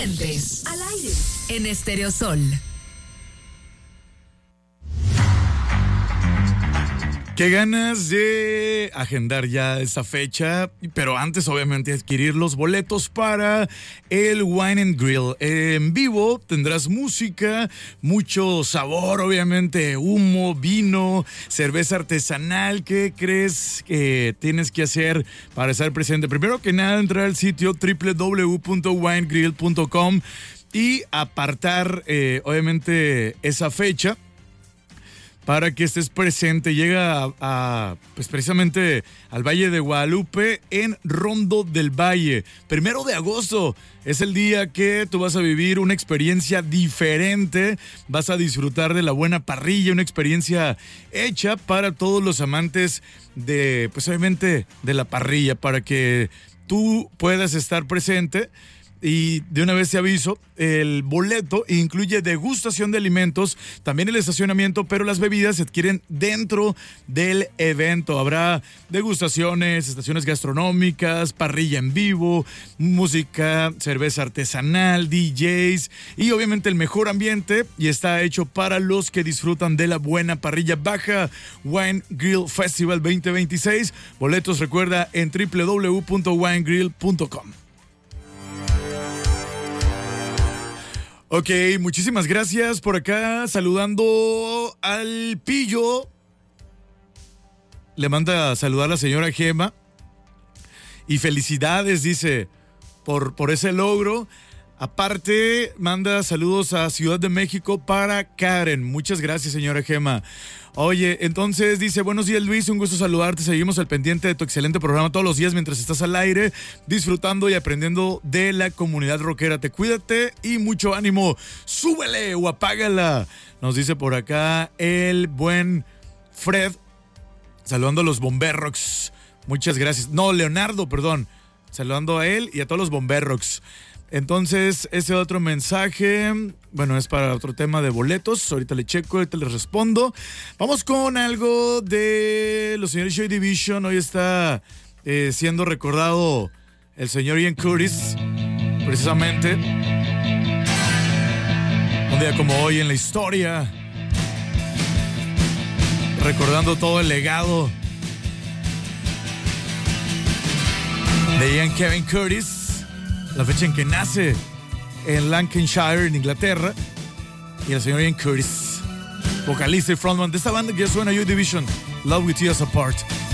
Presentes. Al aire. En Estéreo Sol. Qué ganas de agendar ya esta fecha, pero antes obviamente adquirir los boletos para el Wine and Grill. En vivo tendrás música, mucho sabor, obviamente humo, vino, cerveza artesanal. ¿Qué crees que tienes que hacer para estar presente? Primero que nada, entrar al sitio www.winegrill.com y apartar obviamente esa fecha para que estés presente. Llega pues precisamente al Valle de Guadalupe en Rondo del Valle. 1 de agosto es el día que tú vas a vivir una experiencia diferente. Vas a disfrutar de la buena parrilla, una experiencia hecha para todos los amantes de, pues obviamente, de la parrilla, para que tú puedas estar presente. Y de una vez te aviso, el boleto incluye degustación de alimentos, también el estacionamiento, pero las bebidas se adquieren dentro del evento. Habrá degustaciones, estaciones gastronómicas, parrilla en vivo, música, cerveza artesanal, DJs y obviamente el mejor ambiente, y está hecho para los que disfrutan de la buena parrilla. Baja Wine Grill Festival 2026. Boletos, recuerda, en www.winegrill.com. Ok, muchísimas gracias por acá, saludando al Pillo. Le manda a saludar a la señora Gema. Y felicidades, dice, por ese logro. Aparte, manda saludos a Ciudad de México para Karen. Muchas gracias, señora Gema. Oye, entonces dice, buenos días, Luis, un gusto saludarte. Seguimos al pendiente de tu excelente programa todos los días mientras estás al aire, disfrutando y aprendiendo de la comunidad rockera. Te cuídate y mucho ánimo. Súbele o apágala. Nos dice por acá el buen Fred, saludando a los Bomberrocks. Muchas gracias. No, Leonardo, perdón. Saludando a él y a todos los Bomberrocks. Entonces, ese otro mensaje, bueno, es para otro tema de boletos. Ahorita le checo, ahorita le respondo. Vamos con algo de los señores Joy Division. Hoy está siendo recordado el señor Ian Curtis, precisamente. Un día como hoy en la historia, recordando todo el legado de Ian Kevin Curtis. La fecha en que nace en Lancashire, en Inglaterra. Y el señor Ian Curtis, vocalista y frontman de esta banda que ya suena, Joy Division, Love Will Tear Us Apart.